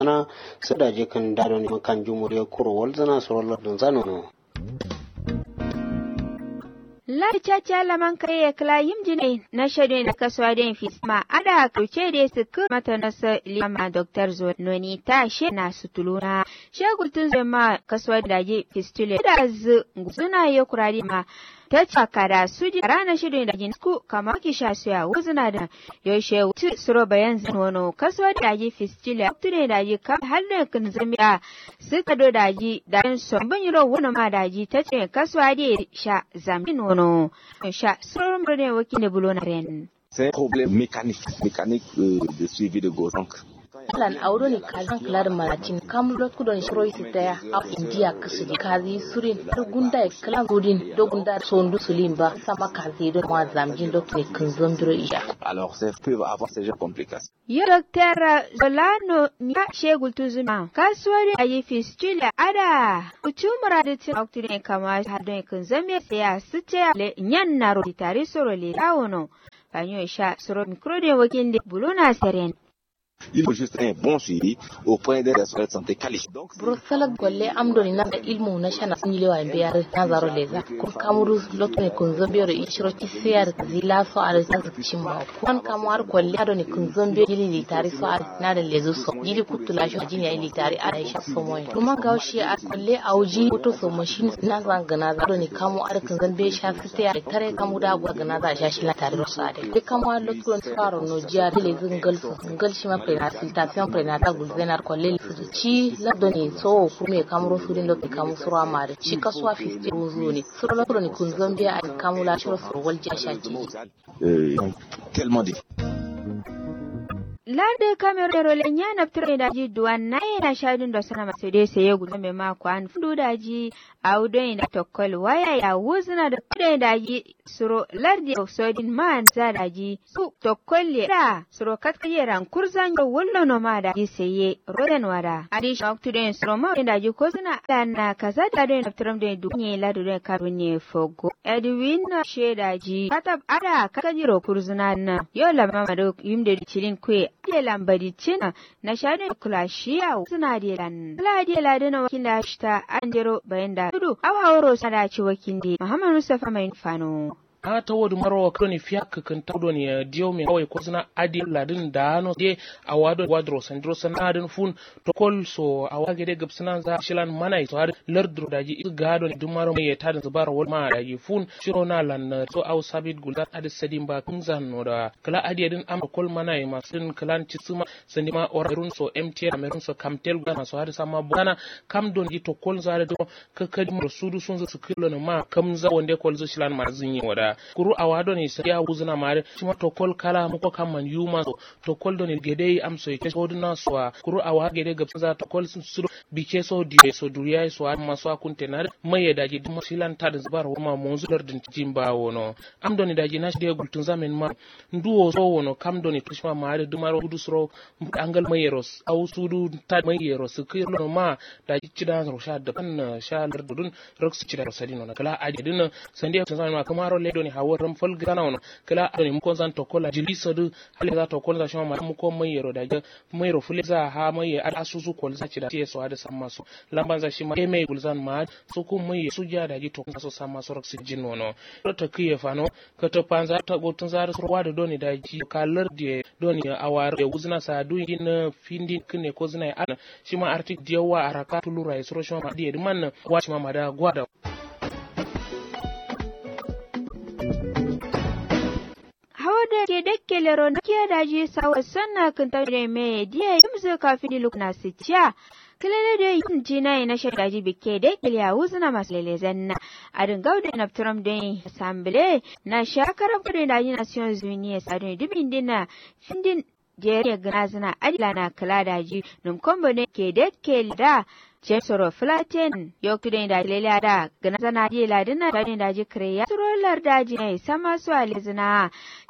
na sadaje kan dado ne kan jumuriya kurwal zana sorollar don zano Lai caca laman kare kala yimjine na shaidu na kasuwa da fisma ada kauce da su mata nasa lima Dr. Zononi ta she na sutuluna shagutun zama kasuwa da daji fistule da zuna ya kurari ma ta caka da su di rana shirin da ginsku kama ki sha suya wuzuna da yaushe wuce suro bayan zanono kasuwa da daji fistule tude daji kam har da kan zamiya suka do daji da sombin yiro wani ma daji ta ce kasuwa da sha zamin wono sha suro murne wakil da bulo na ren. C'est un problème mécanique de suivi de go. Donc, Lan auro ne kazan klar maratin kamulot kudon shiroi sitaya a India kasudi kazi surin har gunda ya kalan gudin do gunda sondu sulimba sama kazi do ma zamjin do ne kunzom duro iya. alors c'est peut avoir ces complications. Dr. Zolano ya shegul tuzuma kasuwar ayi fistula ada kutumura da tin oktine kama hadon kun zame ya suce le nyan na ro tare soro le dawono kanyo sha soro mikro de wakin de bulona seren. Il faut juste un bon suivi auprès des responsables de santé qualifiés. Donc, Brussels golle amdoni na da ilmu na shana sunyilewa biyar na zaro leza kun kamuru lotune kun zombiyar ishiro kisiyar zila so a rasa zucin ma kun kamuwar golle adoni kun zombiyar jili litari so a na da lezu so jili kutula shi jini ya litari a aisha so moyi kuma ga shi a golle auji wato so machine na zangana zaro ne kamu a kun zombiyar sha fitiya da tare kamu da gwa gana za a sha shi litari so a dai kamuwar lotune faro no jiya da lezun galshi ma présentation prénatale gulzenar kolle ci ladoni so kuma kamro surin da kamu sura mare ci kaswa fisti ruzu ne sura ne kun zambia a kamula shiro surwal jashaki tellement dit. Larde kamerero lenya na ptre daji duwan na yana shadin da sana masu dai saye gudu mai mako an fudu daji a udon da tokkol waya ya wuzina da ptre daji suro larde oxodin man za daji su tokkol da suro katkayeran kurzan yo wallo no ma daji saye roden wada adi shok tudin suro ma daji ko suna na kaza da don ptram da dunye ladu da karunye fogo edwin na shedaji katab ada kakajiro kurzuna na yo lamama da yimde cilin kwe ake lambari cina na shaɗin kulashiya suna delan. Kula dela da na wakil da shi ta an jero bayan da tudu awawaro sada ci wakil da Muhammad Mustapha mai fano. a ta wadu marwa kroni fiyak kan tawdo ne dio me kawai ko suna adi ladin da no de awado wadro sandro sanadin fun to kol so awage de gabsana za shilan manai to har lardro daji gado dum maro me tadin zubar wal ma daji fun shiro na lan to aw sabit guldat adi sadin ba kun zanno da kala adi din am kol manai masin kalan citsuma sandima orarun so MTN amerun so kamtel gana so har sama bana kam don ji to kol za da kakadi mo sudu sun su kilo ma kam za wonde kol zo shilan ma zinyi wada kuru awado ni ya wuzuna mare cima tokol kala muko kamman yuma so tokol doni gede am so ke soduna so kuru awa gede gabsa tokol sun suru bike so di so duriya so amma so kuntenar maye daji dum silan tad zubar ma monzular din jimba wono am doni daji nash de gultun zamen ma nduwo so wono kam doni tushma mare dumaro hudu suro angal mayeros aw sudu tad mayeros kirlo ma daji cidan rosha da kan shalar dudun roksu cidan rosadino na kala adi din sande tun zamen ma kamaro le doni hawo ram fol gana wono kala doni mu ko zan to kola jilisa du hale za to kola shama mu ko mayero daga mayero fule za ha maye ad asusu kol za ci da so ada samma so lamban za shi ma mai gulzan ma so ko maye suja da ji to so samma so roksi jin wono to ta kiye fano ka to panza ta go tun za so wada doni da ji kalar de doni awar de uzna sa du in findi kne ko zina ana shi ma artik diyawa araka tulura isro shama de man wa shi ma mada gwada da ke dakke lero na ke daji sawa sanna kan tare me dia yimzu kafin lukna siciya kilele da yin jina na shadaji bike da kiliya wuzna maslele zanna adin gaude na tram de assembly na shakara bude da yin nations union sadin dubin dina findin jere grazina adila na kala daji num kombo ne ke dakke da Jesoro Flaten yokude da lele da gana zana je ladina da daji kreya surolar daji ne sama su alizina